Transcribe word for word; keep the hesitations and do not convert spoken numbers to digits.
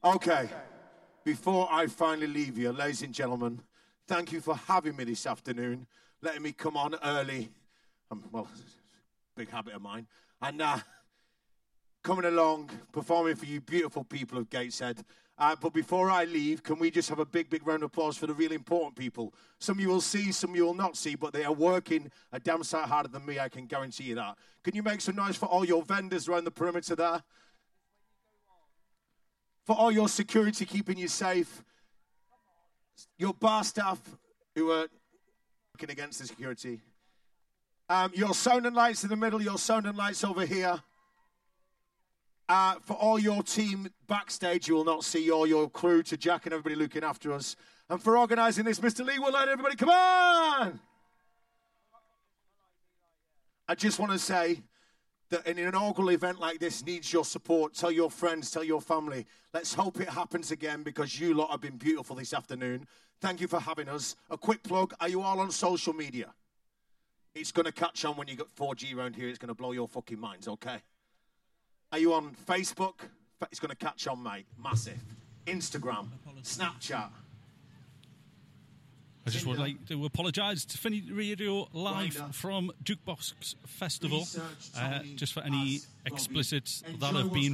Okay, before I finally leave you, ladies and gentlemen, thank you for having me this afternoon, letting me come on early. Um, well, big habit of mine. And uh, coming along, performing for you beautiful people of Gateshead. Uh, but before I leave, can we just have a big, big round of applause for the really important people? Some you will see, some you will not see, but they are working a damn sight harder than me, I can guarantee you that. Can you make some noise for all your vendors around the perimeter there? For all your security keeping you safe. Your bar staff who are working against the security. Um, your sound and lights in the middle, your sound and lights over here. Uh, for all your team backstage, you will not see all your crew, to Jack and everybody looking after us. And for organising this, Mister Lee Willard, everybody, come on! I just want to say that an inaugural event like this needs your support. Tell your friends, tell your family. Let's hope it happens again because you lot have been beautiful this afternoon. Thank you for having us. A quick plug, are you all on social media? It's going to catch on when you got four G around here. It's going to blow your fucking minds, okay? Are you on Facebook? It's going to catch on, mate. Massive. Instagram, Snapchat. I just would like to apologise to Finny Radio live Winder. from Jukebox Festival, Research, uh, Tommy, just for any Baz, Robbie. explicits that Enjoy have what's been